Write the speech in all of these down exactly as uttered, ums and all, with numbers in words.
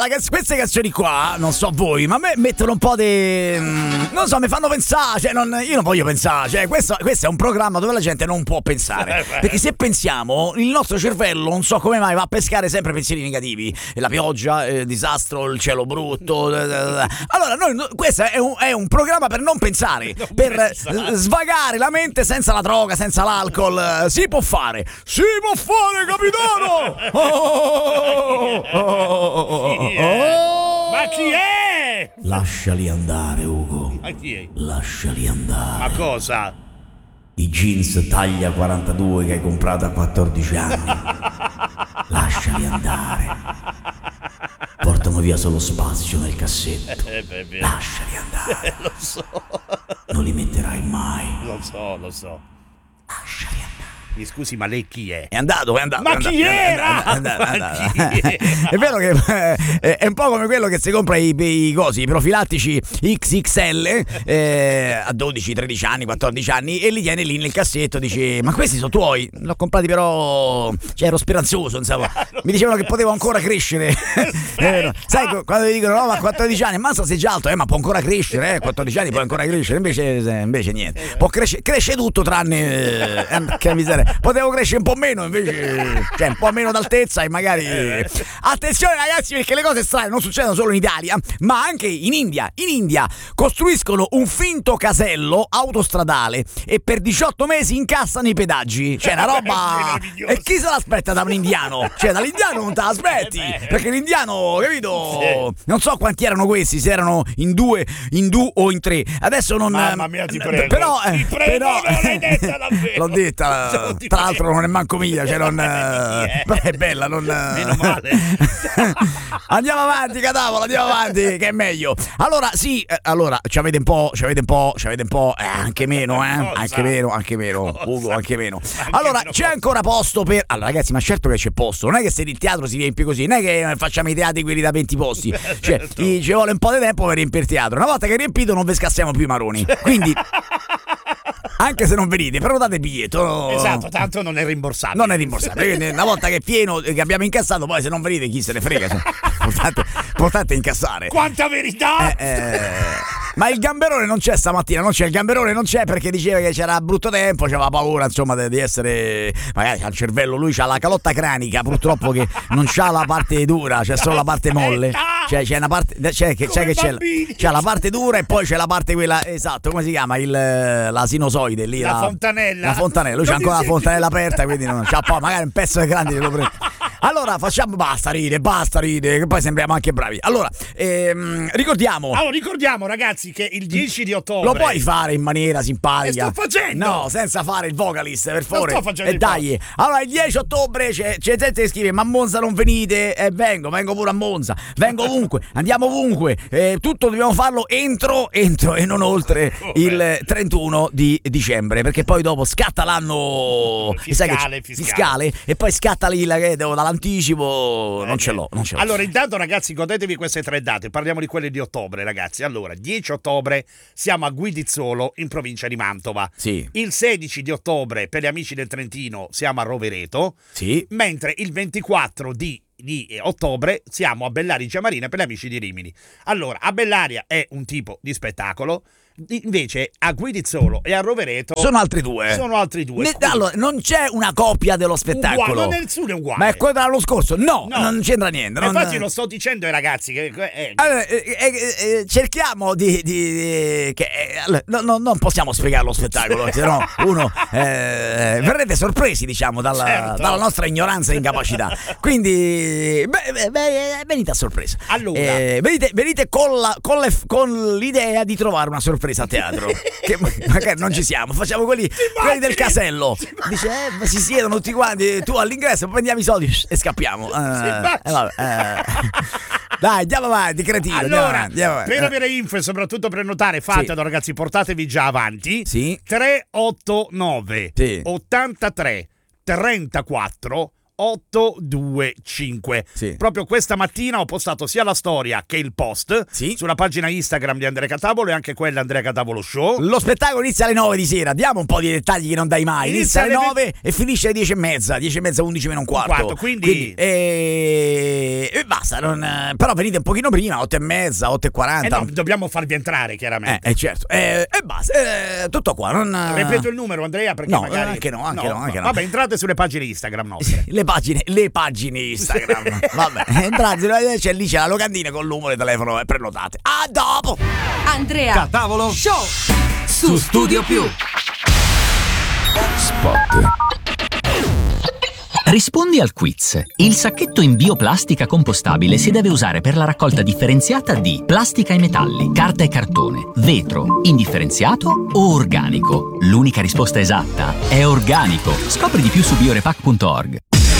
la, queste canzoni qua, non so voi, ma a me mettono un po' di... non so, mi fanno pensare, cioè non, io non voglio pensare, cioè questo, questo è un programma dove la gente non può pensare, perché se pensiamo, il nostro cervello non so come mai va a pescare sempre pensieri negativi, la pioggia, il disastro, il cielo brutto. Allora noi, questo è un, è un programma per non pensare, non per pensare. Svagare la mente senza la droga, senza l'alcol. Si può fare, si può fare, capitano. Oh, oh, oh, oh, oh, oh. Ma chi è? Lasciali andare, Ugo. Ma chi è? Lasciali andare. Ma cosa? I jeans taglia quarantadue che hai comprato a quattordici anni. Lasciali andare. Portano via solo spazio nel cassetto. Eh, beh, beh. Lasciali andare. Eh, lo so. Non li metterai mai. Lo so, lo so. Lasciali andare. Mi scusi, ma lei chi è? È andato, è andato. Ma è andato, chi è era? andato, è andato, è Ma andato. chi era? È vero che eh, è un po' come quello che si compra i, i cosi, i profilattici X X L eh, a dodici, tredici anni, quattordici anni e li tiene lì nel cassetto, dice ma questi sono tuoi? L'ho comprati però, cioè ero speranzoso, insomma. Mi dicevano che potevo ancora crescere. eh, sai quando ti dicono no ma a quattordici anni, mazza sei già alto, eh ma può ancora crescere, eh, quattordici anni può ancora crescere, invece, invece niente. Può crescere, cresce tutto tranne eh, che miseria. Potevo crescere un po' meno, invece, cioè un po' meno d'altezza e magari. Attenzione ragazzi, perché le cose strane non succedono solo in Italia, ma anche in India. In India costruiscono un finto casello autostradale e per diciotto mesi incassano i pedaggi. Cioè una roba. E chi se l'aspetta da un indiano? Cioè dall'indiano non te l'aspetti, perché l'indiano, capito? Non so quanti erano questi, se erano in due, in due o in tre. Adesso non. Mamma mia, ti prego. Però, ti prego, però, non l'hai detta davvero. L'ho detta. Tra l'altro non è manco mia, cioè non è bella, non meno male. Andiamo avanti, Catavola, andiamo avanti, che è meglio. Allora, sì, eh, allora ci avete un po', ci avete un po', ci avete un po', eh, anche meno, eh, Cosa? anche meno, anche meno, Cosa? Ugo, anche meno. Anche Allora, meno c'è posto. ancora posto per. Allora, ragazzi, ma certo che c'è posto. Non è che se il teatro si riempie così, non è che facciamo i teatri quelli da venti posti. Cioè, Certo. ci ci vuole un po' di tempo per riempire il teatro. Una volta che è riempito non vi scassiamo più i maroni. Quindi anche se non venite, prenotate il biglietto. Esatto, tanto non è rimborsabile. Non è rimborsabile. Quindi una volta che è pieno, che abbiamo incassato, poi se non venite chi se ne frega. Cioè, portate, portate a incassare. Quanta verità! Eh, eh, ma il gamberone non c'è stamattina, non c'è il gamberone, non c'è perché diceva che c'era brutto tempo, c'aveva paura insomma di essere, magari c'ha il cervello, lui c'ha la calotta cranica, purtroppo che non c'ha la parte dura, c'è solo la parte molle, cioè c'è una parte, c'è che c'è, che c'è, c'è la parte dura e poi c'è la parte quella, esatto, come si chiama, il, la sinusoide lì, La la fontanella. la fontanella, lui c'ha Non ancora la ti fontanella aperta, quindi non c'ha poi magari un pezzo di grande lo prende. Allora facciamo, basta ride, basta ride, che poi sembriamo anche bravi. Allora, ehm, ricordiamo. Allora, ricordiamo ragazzi che il dieci di ottobre Lo puoi fare in maniera simpatica? E sto facendo! No, senza fare il vocalist, per favore. sto facendo E il dai. Allora, il dieci ottobre c'è, c'è gente che scrive: ma a Monza non venite? E vengo, vengo pure a Monza. Vengo ovunque, andiamo ovunque. Eh, tutto dobbiamo farlo entro, entro e non oltre il trentuno di dicembre. Perché poi dopo scatta l'anno Fiscale, sai che fiscale. fiscale. E poi scatta lì la che devo dall'anticipo. Non ce l'ho, non ce l'ho. Allora, intanto ragazzi, godetevi queste tre date. Parliamo di quelle di ottobre, ragazzi. Allora, dieci ottobre siamo a Guidizzolo, in provincia di Mantova. Sì. Il sedici di ottobre, per gli amici del Trentino, siamo a Rovereto. Sì. Mentre il ventiquattro di di ottobre siamo a Bellaria Giamarina per gli amici di Rimini. Allora, a Bellaria è un tipo di spettacolo, invece a Guidizzolo e a Rovereto Sono altri due. sono altri due. Ne- allora, non c'è una copia dello spettacolo. Uguale, non nessuno è uguale. Ma è quello dell'anno scorso? No, No. non c'entra niente. Ma non- infatti lo sto dicendo ai ragazzi che eh, Allora, eh, eh, eh, cerchiamo di, di- di- che, eh, allora, no, no, non possiamo spiegare lo spettacolo, se no uno eh, verrete sorpresi, diciamo, dalla, Certo. dalla nostra ignoranza e incapacità. Quindi beh, beh, beh, venite a sorpresa. Allora. Eh, venite, venite con, la- con le- con l'idea di trovare una sorpresa a teatro. Che magari non ci siamo, facciamo quelli, quelli del casello. Dice, eh, ma si siedono tutti quanti, tu all'ingresso prendiamo i soldi e scappiamo. Eh, eh, vabbè, eh. Dai, andiamo avanti, cretino. andiamo allora, avanti, andiamo avanti. per avere info e soprattutto prenotare, fatelo ragazzi, portatevi già avanti. Sì. tre otto nove Sì. ottantatré trentaquattro otto due cinque. Sì. Proprio questa mattina ho postato sia la storia che il post Sì. sulla pagina Instagram di Andrea Catavolo e anche quella Andrea Catavolo Show. Lo spettacolo inizia alle nove di sera, diamo un po' di dettagli che non dai mai. Inizia, Inizia alle alle nove e finisce alle dieci e mezza, dieci e mezza, undici meno un quarto. quarto, quindi- e... e basta, non... però venite un pochino prima, otto e mezza, otto e Eh quaranta. no, dobbiamo farvi entrare chiaramente. Eh, eh, certo, e eh, basta, eh, tutto qua. Non... Ripeto il numero, Andrea, perché No, magari... anche no, anche no, anche no. Vabbè, entrate sulle pagine Instagram nostre. Le pagine, le pagine Instagram. Vabbè, entrate, c'è lì c'è la locandina con il numero di telefono e prenotate. A dopo! Andrea Catavolo Show su Studio Più. Spot. Rispondi al quiz. Il sacchetto in bioplastica compostabile si deve usare per la raccolta differenziata di plastica e metalli, carta e cartone, vetro, indifferenziato o organico. L'unica risposta esatta è organico. Scopri di più su biorepack punto org.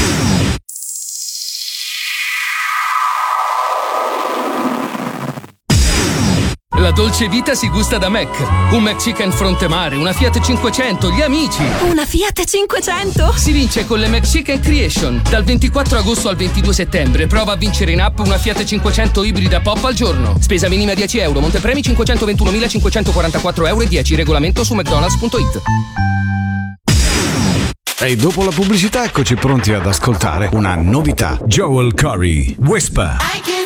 La dolce vita si gusta da Mac. Un McChicken fronte mare, una Fiat cinquecento, gli amici. Una Fiat cinquecento? Si vince con le McChicken Creation. Dal ventiquattro agosto al ventidue settembre. Prova a vincere in app una Fiat cinquecento ibrida pop al giorno. Spesa minima dieci euro. Montepremi cinquecentoventunomilacinquecentoquarantaquattro euro e dieci. Regolamento su mcdonalds punto it. E dopo la pubblicità eccoci pronti ad ascoltare una novità. Joel Corry, Whisper.